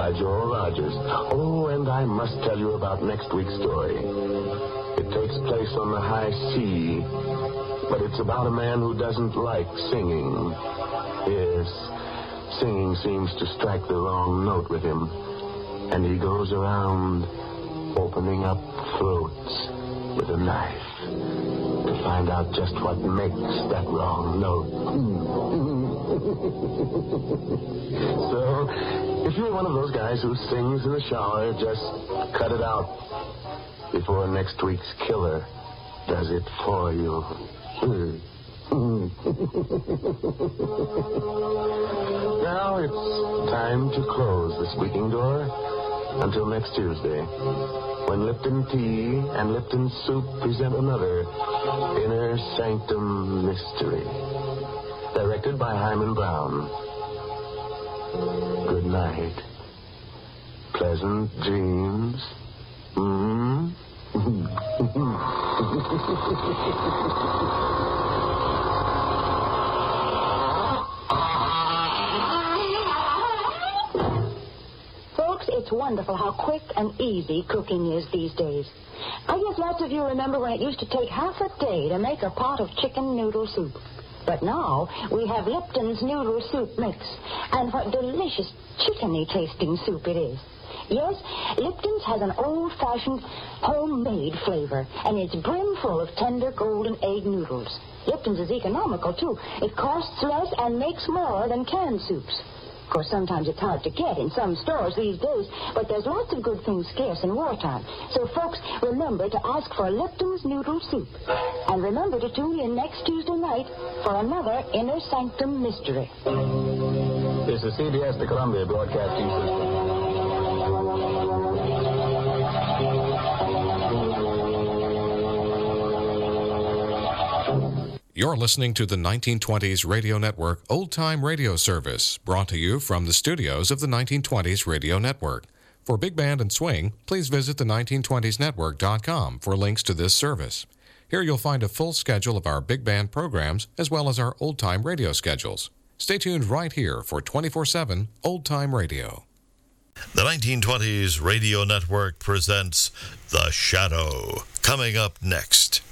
by Joel Rogers. Oh, and I must tell you about next week's story. It takes place on the high seas, but it's about a man who doesn't like singing. Yes, singing seems to strike the wrong note with him, and he goes around opening up throats with a knife to find out just what makes that wrong note. So, if you're one of those guys who sings in the shower, just cut it out before next week's killer does it for you. Now it's time to close the squeaking door until next Tuesday, when Lipton Tea and Lipton Soup present another Inner Sanctum Mystery, directed by Hyman Brown. Good night. Pleasant dreams. Folks, it's wonderful how quick and easy cooking is these days. I guess lots of you remember when it used to take half a day to make a pot of chicken noodle soup. But now we have Lipton's noodle soup mix. And what delicious chickeny tasting soup it is. Yes, Lipton's has an old-fashioned homemade flavor, and it's brimful of tender golden egg noodles. Lipton's is economical, too. It costs less and makes more than canned soups. Of course, sometimes it's hard to get in some stores these days, but there's lots of good things scarce in wartime. So, folks, remember to ask for Lipton's noodle soup. And remember to tune in next Tuesday night for another Inner Sanctum Mystery. This is CBS, the Columbia Broadcasting System. You're listening to the 1920s Radio Network Old Time Radio Service, brought to you from the studios of the 1920s Radio Network. For Big Band and Swing, please visit the 1920snetwork.com for links to this service. Here you'll find a full schedule of our Big Band programs, as well as our Old Time Radio schedules. Stay tuned right here for 24/7 Old Time Radio. The 1920s Radio Network presents The Shadow, coming up next.